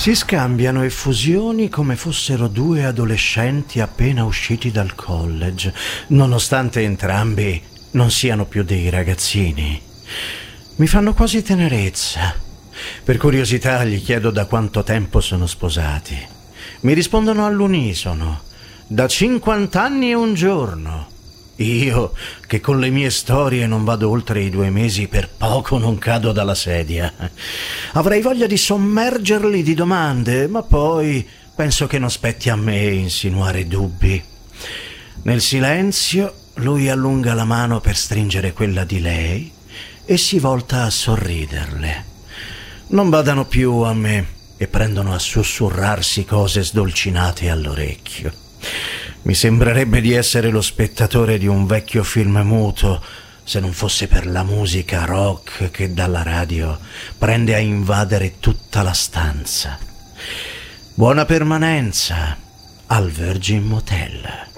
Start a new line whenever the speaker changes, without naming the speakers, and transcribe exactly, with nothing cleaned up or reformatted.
Si scambiano effusioni come fossero due adolescenti appena usciti dal college, nonostante entrambi non siano più dei ragazzini. Mi fanno quasi tenerezza. Per curiosità gli chiedo da quanto tempo sono sposati. Mi rispondono all'unisono: da cinquant'anni e un giorno. Io, che con le mie storie non vado oltre i due mesi, per poco non cado dalla sedia. Avrei voglia di sommergerli di domande, ma poi penso che non spetti a me insinuare dubbi. Nel silenzio, lui allunga la mano per stringere quella di lei e si volta a sorriderle. Non badano più a me e prendono a sussurrarsi cose sdolcinate all'orecchio. Mi sembrerebbe di essere lo spettatore di un vecchio film muto, se non fosse per la musica rock che dalla radio prende a invadere tutta la stanza. Buona permanenza al Virgin Motel.